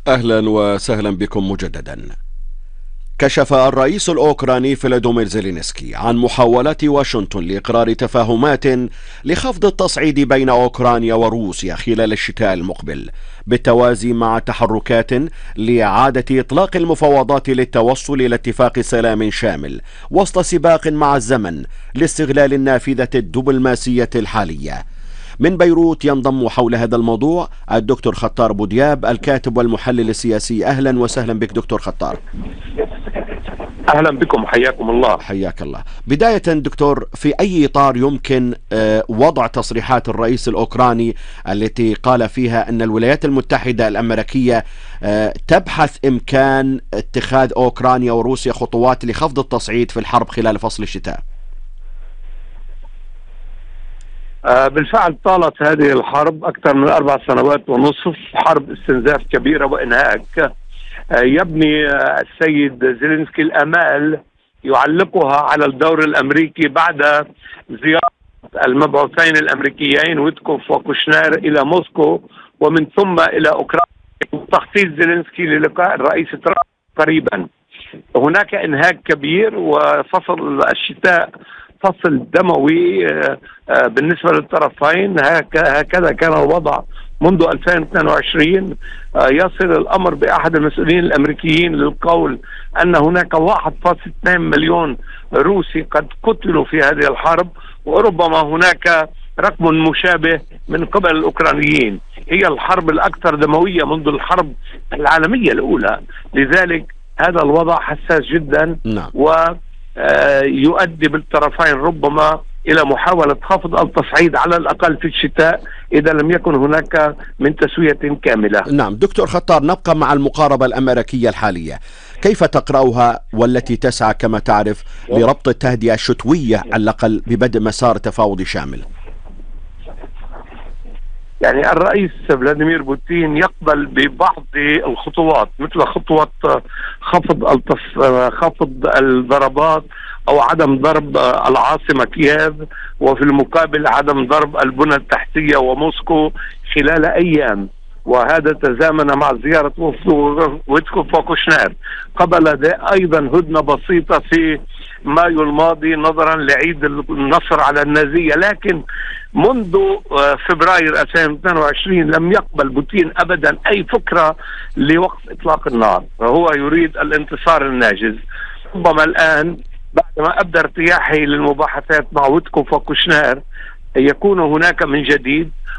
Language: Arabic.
أهلا وسهلا بكم مجددا. كشف الرئيس الأوكراني فلاديمير زيلينسكي عن محاولات واشنطن لإقرار تفاهمات لخفض التصعيد بين أوكرانيا وروسيا خلال الشتاء المقبل، بالتوازي مع تحركات لإعادة إطلاق المفاوضات للتوصل إلى اتفاق سلام شامل وسط سباق مع الزمن لاستغلال النافذة الدبلوماسية الحالية. من بيروت ينضم حول هذا الموضوع الدكتور خطار بودياب الكاتب والمحلل السياسي. أهلا وسهلا بك دكتور خطار. أهلا بكم، حياكم الله. حياك الله. بداية دكتور، في أي إطار يمكن وضع تصريحات الرئيس الأوكراني التي قال فيها أن الولايات المتحدة الأمريكية تبحث إمكان اتخاذ أوكرانيا وروسيا خطوات لخفض التصعيد في الحرب خلال فصل الشتاء؟ بالفعل طالت هذه الحرب أكثر من 4 سنوات ونصف، حرب استنزاف كبيرة وإنهاك. يبني السيد زيلينسكي الآمال يعلقها على الدور الأمريكي بعد زيارة المبعوثين الأمريكيين ويتكوف وكوشنير إلى موسكو ومن ثم إلى أوكرانيا، وتخطيط زيلينسكي للقاء الرئيس ترامب قريبا. هناك إنهاك كبير، وفصل الشتاء فصل دموي بالنسبة للطرفين. هكذا كان الوضع منذ 2022. يصل الأمر بأحد المسؤولين الأمريكيين للقول أن هناك 1.2 مليون روسي قد قتلوا في هذه الحرب، وربما هناك رقم مشابه من قبل الأوكرانيين. هي الحرب الأكثر دموية منذ الحرب العالمية الأولى، لذلك هذا الوضع حساس جدا. نعم. يؤدي بالطرفين ربما إلى محاولة خفض التصعيد على الأقل في الشتاء إذا لم يكن هناك من تسوية كاملة. نعم دكتور خطار، نبقى مع المقاربة الأمريكية الحالية، كيف تقرأها والتي تسعى كما تعرف لربط التهدئة الشتوية على الأقل ببدء مسار تفاوضي شامل؟ يعني الرئيس فلاديمير بوتين يقبل ببعض الخطوات، مثل خطوة خفض الضربات أو عدم ضرب العاصمة كييف، وفي المقابل عدم ضرب البنى التحتية وموسكو خلال أيام. وهذا تزامن مع زيارة ويتكوف وكوشنير. قبل أيضا هدنة بسيطة في مايو الماضي نظرا لعيد النصر على النازية، لكن منذ فبراير 2022 لم يقبل بوتين أبدا أي فكرة لوقف إطلاق النار، وهو يريد الانتصار الناجز. ربما الآن بعدما أبدى ارتياحه للمباحثات مع ويتكوف وكوشنير يكون هناك من جديد،